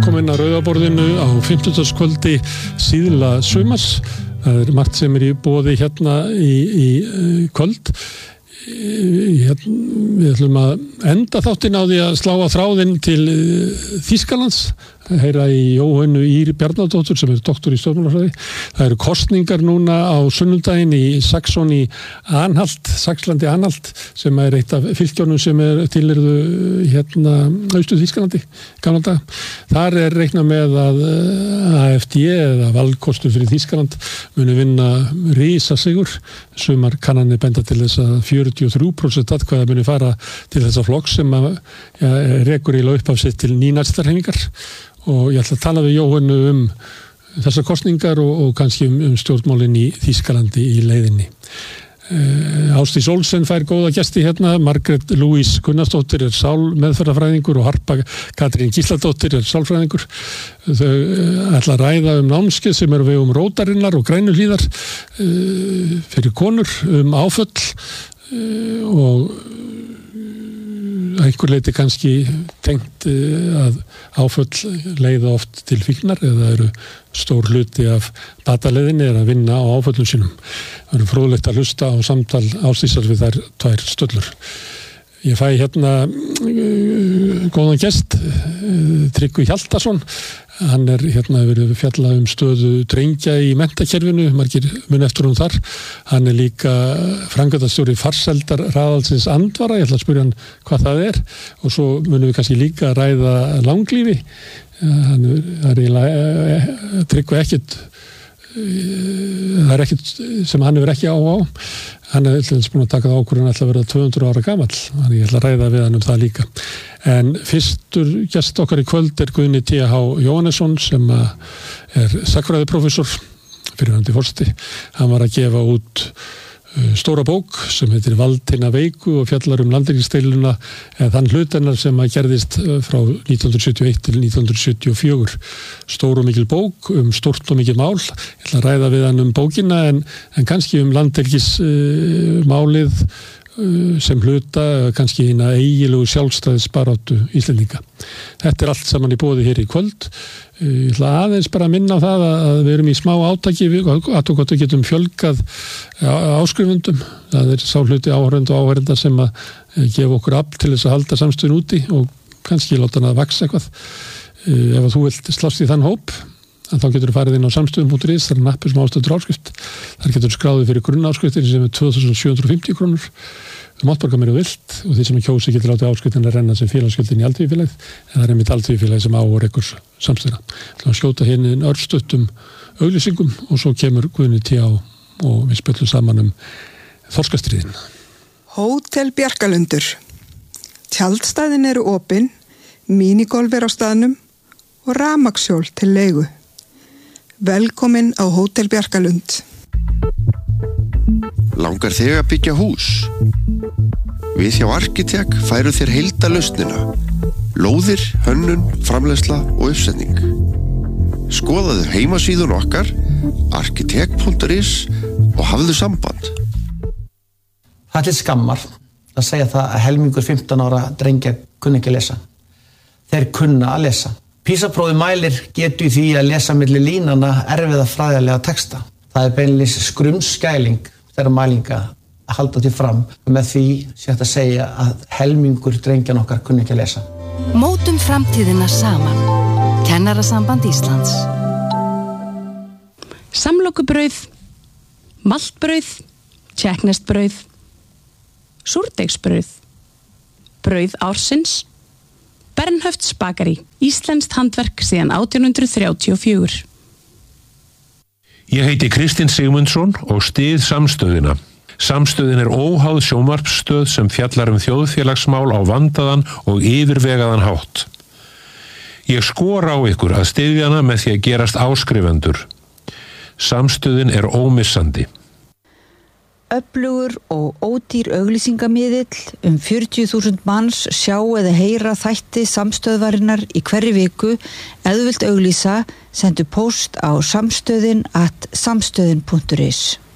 velkomin að Rauðaborðinu á 50-kvöldi síðla sumars. Það margt sem í boði hérna í kvöld. Við ætlum að enda þáttinn á því að slá á þráðinn til Þýskalands, heyra í Jóhönnu Ýr Bjarnadóttur sem doktor í stjórnmálafræði. Það eru kosningar núna á sunnudaginn í Saxlandi Anhalt sem eitt af fylkjunum sem tilyrðu hérna austur Þýskalandi gamla daga. Þar reiknað með að AfD eða valkostur fyrir Þýskaland muni vinna risasigur. Sumar kannanir benda til þess að 43% atkvæða muni fara til þessa flokks sem rekur í upphaf sitt til nýnastarhefingar. Og ég ætla að tala við Jóhönnu þessar kosningar og kannski stjórnmálin í Þýskalandi í leiðinni. Ásdís Olsen fær góða gesti hérna, Margrét Louise Gunnarsdóttir sálmeðferðarfræðingur og Harpa Katrín Gísladóttir sálfræðingur. Þau ætla að ræða námskeið sem vegum Rótarinnar og Grænuhlíðar fyrir konur áföll og einhver leiti kannski tengt að áföll leiða oft til fíknar eða eru stór hluti af bataleiðinni að vinna á áföllum sínum. Það eru fróðlegt að hlusta á samtal Ásdísar við þær tvær stöllur. Ég fæ hérna góðan gest, Tryggvi Hjaltason. Hann hérna verið fjallað stöðu drengja í menntakerfinu, margir mun eftir þar. Hann líka framkvæmdastjóri farsældarraðalsins Andvara, ég ætla að spyrja hann hvað það og svo munum við kannski líka ræða langlífi. Tryggvi ekkert, það ekkert sem hann hefur ekki á. Hann búin að taka það ákvörðun að verða 200 ára gamall, þannig ég ætla að ræða við hann það líka. En fyrstur gest okkar í kvöld Guðni T.H. Jóhannesson sem sagnfræðiprófessor, fyrrverandi forseti. Hann var að gefa út stóra bók sem heitir Valdina veiku og fjallar landhelgisdeiluna þann hlutennar sem gerðist frá 1971 til 1974. Stór og mikil bók stórt og mikil mál. Ég ætla að ræða við hann bókina en kannski landhelgismálið sem hluta kannski hina eiginlegu sjálfstæðisbaráttu Íslendinga. Þetta allt saman í boði hér í kvöld. Ég ætla aðeins bara að minna á það að við erum í smá átaki að við getum fjölgað áskrifundum. Það sá hluti áhorfenda og áhorfenda sem að gefa okkur afl til þess að halda samstöðun úti og kannski láta hann að vaxa eitthvað. Ef þú vilt slást í þann hóp þá getur þú farið inn á samstöðun.is, það nappur sem ástöður áskrift. Þar getur þú skráðið fyrir grunnáskriftinn sem 2.750 krónur. Þú mátt borga meira vilt og því sem kjósi getur látið áskriftin að renna sem félagsgjöldin í Alþýðufélagið en það einmitt Alþýðufélagið sem á og rekur samstöðuna. Það er að skjóta hérna örstuttum auglýsingum og svo kemur Guðni T.H. og við spjöllum saman þorskastríðin. Hótel Bjarkalundur. Tjaldstæðin eru opin, minigolf á staðnum og rafmagnshjól til leigu. Velkomin á Hótel Bjarkalund. Langar þig að byggja hús? Við hjá Arkitek færu þér heildarlausnina. Lóðir, hönnun, framleiðsla og uppsetning. Skoðaðu heimasíðun okkar arkitek.is og hafðu samband. Það skammar að segja það að helmingur 15 ára drengja kunna ekki að lesa. Þeir kunna að lesa. PISA-prófið mælir getu í því að lesa milli línana erfiða fræðilega texta. Það beinlínis skrumskæling þeirra mælinga að halda til fram og með því sé hægt að segja að helmingur drengjan okkar kunni ekki að lesa. Mótum framtíðina saman. Kennarasamband Íslands. Samlokubrauð, maltbrauð, tékkneskt-brauð, súrdeigsbrauð, brauð ársins, Bernhöfts bakari, íslenskt handverk síðan 1834. Ég heiti Kristinn Sigmundsson og styð Samstöðina. Samstöðin óháð sjónvarpsstöð sem fjallar þjóðfélagsmál á vandaðan og yfirvegaðan hátt. Ég skora á ykkur að styðja hana með því að gerast áskrifendur. Samstöðin ómissandi. Öflugur og ódýr auglýsingamiðill 40.000 manns sjá eða heyra þætti samstöðvarinnar í hverri viku. Ef þú vilt auglýsa, sendu póst á samstöðin@samstöðin.is.